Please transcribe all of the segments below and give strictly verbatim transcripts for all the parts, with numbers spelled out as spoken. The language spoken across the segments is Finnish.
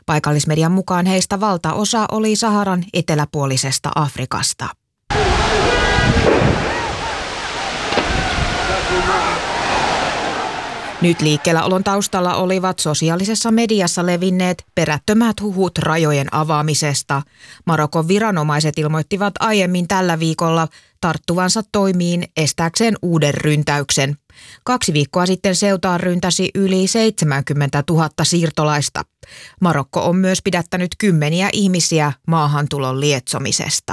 Paikallismedian mukaan heistä valtaosa oli Saharan eteläpuolisesta Afrikasta. Nyt liikkeellä olon taustalla olivat sosiaalisessa mediassa levinneet perättömät huhut rajojen avaamisesta. Marokon viranomaiset ilmoittivat aiemmin tällä viikolla tarttuvansa toimiin estääkseen uuden ryntäyksen. Kaksi viikkoa sitten Ceutaan ryntäsi yli seitsemänkymmentätuhatta siirtolaista. Marokko on myös pidättänyt kymmeniä ihmisiä maahantulon lietsomisesta.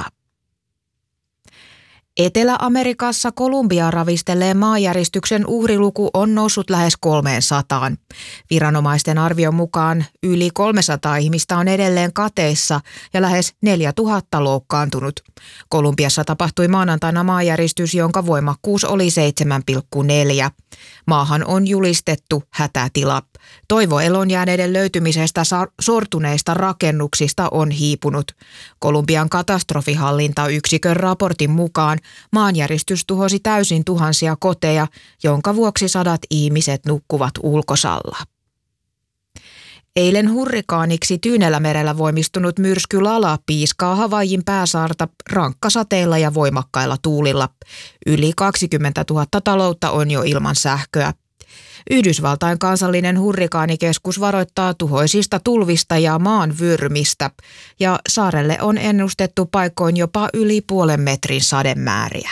Etelä-Amerikassa Kolumbiaa ravistelee maanjäristyksen uhriluku on noussut lähes kolmeensataan. Viranomaisten arvion mukaan yli kolmesataa ihmistä on edelleen kateissa ja lähes neljätuhatta loukkaantunut. Kolumbiassa tapahtui maanantaina maanjäristys, jonka voimakkuus oli seitsemän pilkku neljä. Maahan on julistettu hätätila. Toivo elonjääneiden löytymisestä sortuneista rakennuksista on hiipunut. Kolumbian katastrofihallintayksikön raportin mukaan maanjäristys tuhosi täysin tuhansia koteja, jonka vuoksi sadat ihmiset nukkuvat ulkosalla. Eilen hurrikaaniksi Tyynellämerellä voimistunut myrsky Lala piiskaa Havaijin pääsaarta rankkasateilla ja voimakkailla tuulilla. Yli kaksikymmentätuhatta taloutta on jo ilman sähköä. Yhdysvaltain kansallinen hurrikaanikeskus varoittaa tuhoisista tulvista ja maan vyörymistä, ja saarelle on ennustettu paikoin jopa yli puolen metrin sademääriä.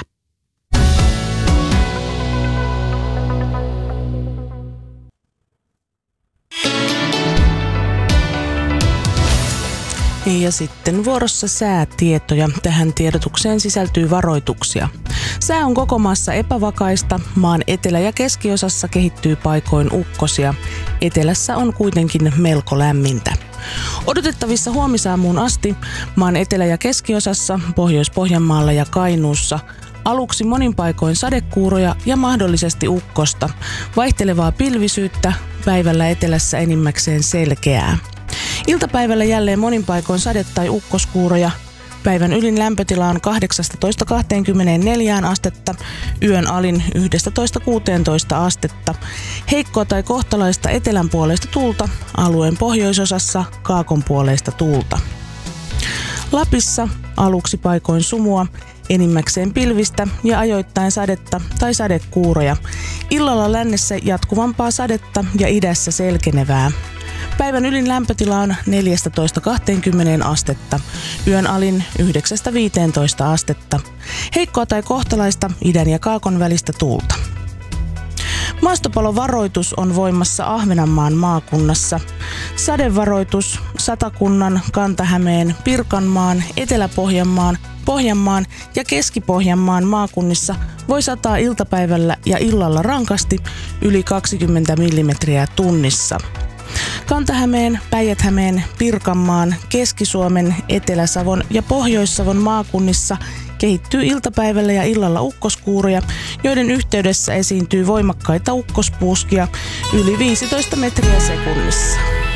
Ja sitten vuorossa säätietoja. Tähän tiedotukseen sisältyy varoituksia. Sää on koko maassa epävakaista. Maan etelä- ja keskiosassa kehittyy paikoin ukkosia. Etelässä on kuitenkin melko lämmintä. Odotettavissa huomisaamuun asti maan etelä- ja keskiosassa, Pohjois-Pohjanmaalla ja Kainuussa aluksi monin paikoin sadekuuroja ja mahdollisesti ukkosta. Vaihtelevaa pilvisyyttä, päivällä etelässä enimmäkseen selkeää. Iltapäivällä jälleen monin paikoin sade- tai ukkoskuuroja. Päivän ylin lämpötila on kahdeksasta kahteenkymmeneenneljään astetta, yön alin yhdestätoista kuuteentoista astetta. Heikkoa tai kohtalaista etelänpuoleista tuulta, alueen pohjoisosassa kaakonpuoleista tuulta. Lapissa aluksi paikoin sumua, enimmäkseen pilvistä ja ajoittain sadetta tai sadekuuroja. Illalla lännessä jatkuvampaa sadetta ja idässä selkenevää. Päivän ylin lämpötila on neljästätoista kahteenkymmeneen astetta, yön alin yhdeksästä viiteentoista astetta. Heikkoa tai kohtalaista idän ja kaakon välistä tuulta. Maastopalovaroitus on voimassa Ahvenanmaan maakunnassa. Sadevaroitus Satakunnan, Kanta-Hämeen, Pirkanmaan, Etelä-Pohjanmaan, Pohjanmaan ja Keski-Pohjanmaan maakunnissa voi sataa iltapäivällä ja illalla rankasti yli kaksikymmentä millimetriä tunnissa. Kanta-Hämeen, Päijät-Hämeen, Pirkanmaan, Keski-Suomen, Etelä-Savon ja Pohjois-Savon maakunnissa kehittyy iltapäivällä ja illalla ukkoskuuroja, joiden yhteydessä esiintyy voimakkaita ukkospuuskia yli viisitoista metriä sekunnissa.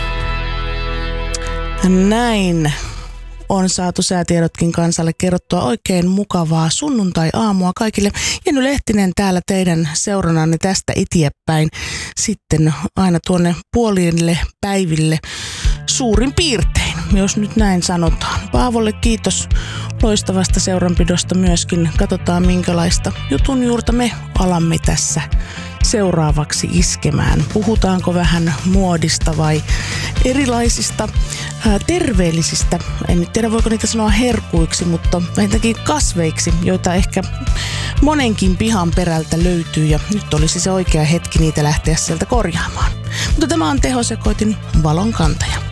Näin on saatu säätiedotkin kansalle kerrottua. Oikein mukavaa sunnuntai-aamua kaikille. Jenny Lehtinen täällä teidän seurannanne tästä eteenpäin sitten aina tuonne puolille päiville suurin piirtein, jos nyt näin sanotaan. Paavolle kiitos loistavasta seuranpidosta myöskin. Katsotaan minkälaista jutun juurta me alamme tässä seuraavaksi iskemään. Puhutaanko vähän muodista vai erilaisista ää, terveellisistä, en nyt tiedä voiko niitä sanoa herkuiksi, mutta vähintäänkin kasveiksi, joita ehkä monenkin pihan perältä löytyy ja nyt olisi se oikea hetki niitä lähteä sieltä korjaamaan. Mutta tämä on Tehosekoitin valon kantaja.